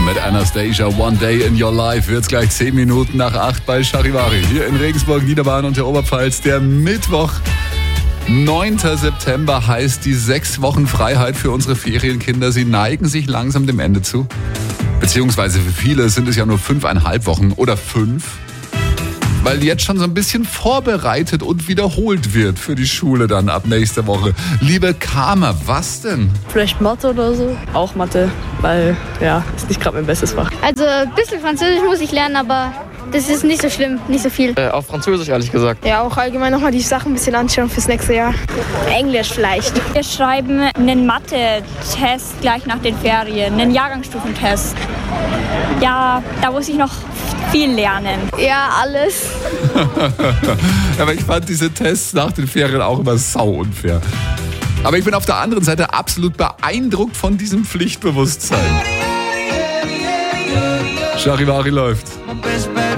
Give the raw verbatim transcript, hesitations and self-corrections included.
mit Anastasia. One Day in Your Life wird's gleich zehn Minuten nach acht bei Charivari. Hier in Regensburg, Niederbayern und der Oberpfalz. Der Mittwoch, neunter September, heißt die sechs Wochen Freiheit für unsere Ferienkinder. Sie neigen sich langsam dem Ende zu. Beziehungsweise für viele sind es ja nur fünfeinhalb Wochen oder fünf. Weil jetzt schon so ein bisschen vorbereitet und wiederholt wird für die Schule dann ab nächster Woche. Liebe Karma, was denn? Vielleicht Mathe oder so. Auch Mathe, weil, ja, ist nicht gerade mein bestes Fach. Also ein bisschen Französisch muss ich lernen, aber das ist nicht so schlimm, nicht so viel. Äh, auf Französisch, ehrlich gesagt. Ja, auch allgemein nochmal die Sachen ein bisschen anschauen fürs nächste Jahr. Englisch vielleicht. Wir schreiben einen Mathe-Test gleich nach den Ferien, einen Jahrgangsstufentest. Ja, da muss ich noch viel lernen. Ja, alles. Aber ich fand diese Tests nach den Ferien auch immer sau unfair. Aber ich bin auf der anderen Seite absolut beeindruckt von diesem Pflichtbewusstsein. Charivari läuft.